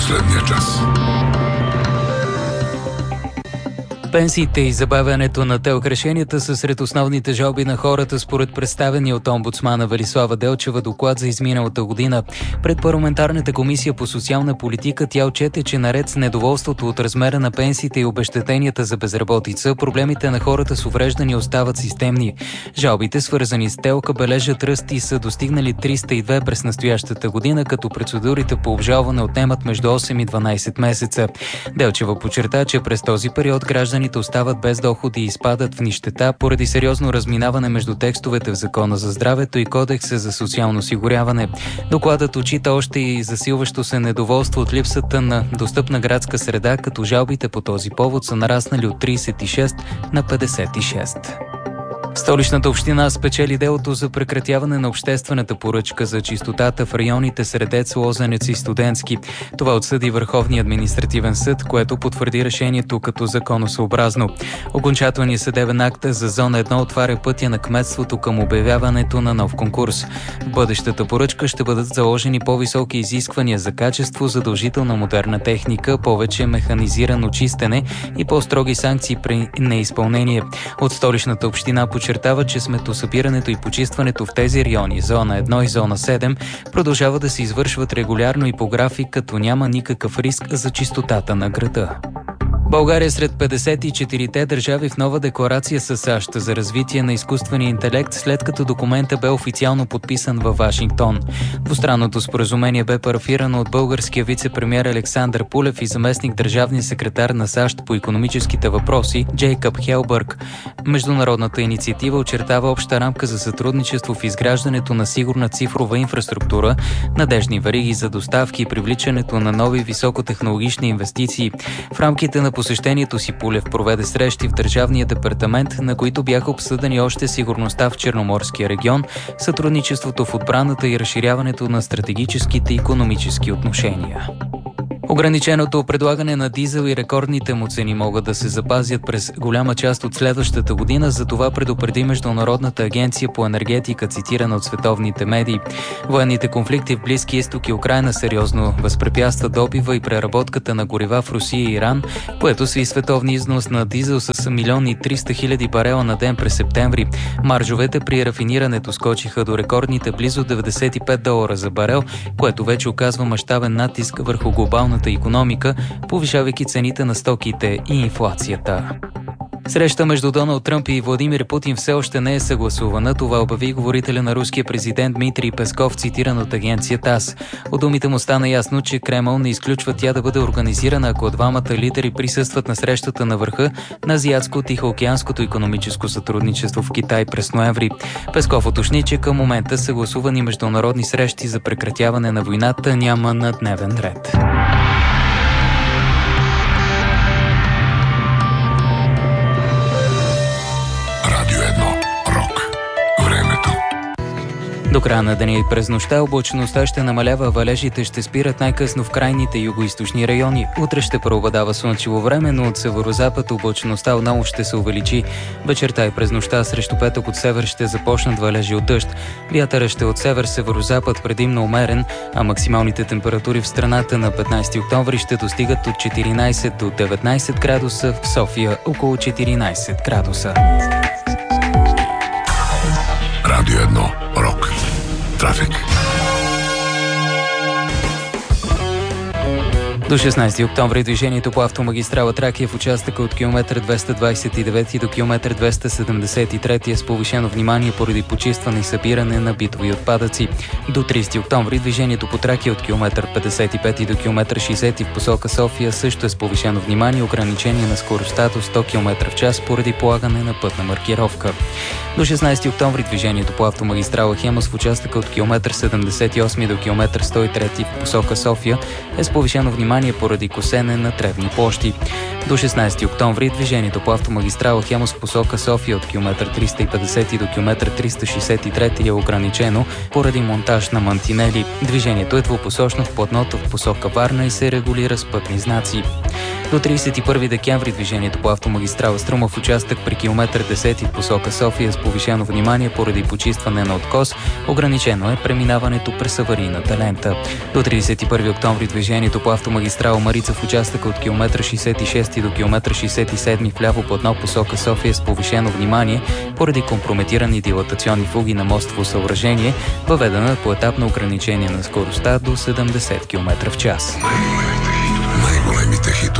последния час. Пенсиите и забавянето на ТЕЛК решенията са сред основните жалби на хората според представения от омбудсмана Велислава Делчева доклад за изминалата година. Пред парламентарната комисия по социална политика тя отчете, че наред с недоволството от размера на пенсиите и обезщетенията за безработица, проблемите на хората с увреждания остават системни. Жалбите, свързани с ТЕЛК, бележат ръст и са достигнали 302 през настоящата година, като процедурите по обжалване отнемат между 8 и 12 месеца. Делчева подчерта, че през този период гражданите остават без доходи и изпадат в нищета поради сериозно разминаване между текстовете в Закона за здравето и Кодекса за социално осигуряване. Докладът отчита още и засилващо се недоволство от липсата на достъпна градска среда, като жалбите по този повод са нараснали от 36 на 56. Столичната община спечели делото за прекратяване на обществената поръчка за чистотата в районите Средец, Лозенец и Студентски. Това отсъди Върховния административен съд, което потвърди решението като законосъобразно. Окончателният съдебен акт за зона 1 отваря пътя на кметството към обявяването на нов конкурс. В бъдещата поръчка ще бъдат заложени по-високи изисквания за качество, задължителна модерна техника, повече механизирано чистене и по-строги санкции при неизпълнение. От Столичната община подчертава, че сметосъбирането и почистването в тези райони, зона 1 и зона 7, продължава да се извършват регулярно и по график, като няма никакъв риск за чистотата на града. България сред 54-те държави в нова декларация с САЩ за развитие на изкуствения интелект, след като документът бе официално подписан във Вашингтон. Двустранното споразумение бе парафирано от българския вице-премиер Александър Пулев и заместник държавния секретар на САЩ по икономическите въпроси Джейкъб Хелбърг. Международната инициатива очертава обща рамка за сътрудничество в изграждането на сигурна цифрова инфраструктура, надеждни вериги за доставки и привличането на нови високотехнологични инвестиции. В рамките на посещението си Пулев проведе срещи в Държавния департамент, на които бяха обсъдени още сигурността в Черноморския регион, сътрудничеството в отбраната и разширяването на стратегическите икономически отношения. Ограниченото предлагане на дизел и рекордните му цени могат да се запазят през голяма част от следващата година, за това предупреди Международната агенция по енергетика, цитирана от световните медии. Военните конфликти в Близкия изток и Украйна сериозно възпрепятстват добива и преработката на горива в Русия и Иран, което сви световния износ на дизел с 1 300 000 барела на ден през септември. Маржовете при рафинирането скочиха до рекордните близо $95 за барел, което вече оказва мащабен натиск върху глобалната икономика, повишавайки цените на стоките и инфлацията. Среща между Доналд Тръмп и Владимир Путин все още не е съгласувана. Това обяви говорителя на руския президент Дмитрий Песков, цитиран от агенция ТАСС. От думите му стана ясно, че Кремъл не изключва тя да бъде организирана, ако двамата лидери присъстват на срещата на върха на Азиатско-Тихоокеанското икономическо сътрудничество в Китай през ноември. Песков уточни, че към момента съгласувани международни срещи за прекратяване на войната няма на дневен ред. До края на деня и през нощта облачността ще намалява, валежите ще спират най-късно в крайните югоизточни райони. Утре ще преобладава слънчево време, но от северозапад облачността отново ще се увеличи. Вечерта и през нощта срещу петък от север ще започнат валежи от дъжд. Вятърът ще от север-северозапад предимно умерен, а максималните температури в страната на 15 октомври ще достигат от 14 до 19 градуса, в София около 14 градуса. Радио 1. Рок. Трафик. До 16 октомври движението по автомагистрала Тракия в участъка от километър 229 до километър 273 е с повишено внимание поради почистване и събиране на битови отпадъци. До 30 октомври движението по Тракия от километър 55 до километър 60 в посока София също е с повишено внимание и ограничение на скоростта до 100 км в час поради полагане на пътна маркировка. До 16 октомври движението по автомагистрала Хемус в участъка от километър 78 до километър 103 в посока София е с повишено внимание поради косене на тревни площи. До 16 октомври движението по автомагистрала Хемус в посока София от километър 350 до километър 363 е ограничено поради монтаж на мантинели. Движението е двупосочно в платното в посока Варна и се регулира с пътни знаци. До 31 декември движението по автомагистрала Струма в участък при километър 10 в посока София с повишено внимание поради почистване на откос. Ограничено е преминаването през аварийната лента. До 31 октомври движението по автомагистрала автомагистрала Марица в участъка от километър 66 до километър 67 вляво платно посока София с повишено внимание поради компрометирани дилатационни фуги на мостово съоръжение, въведено е поетапно ограничение на скоростта до 70 км в час. Най-големите хитове.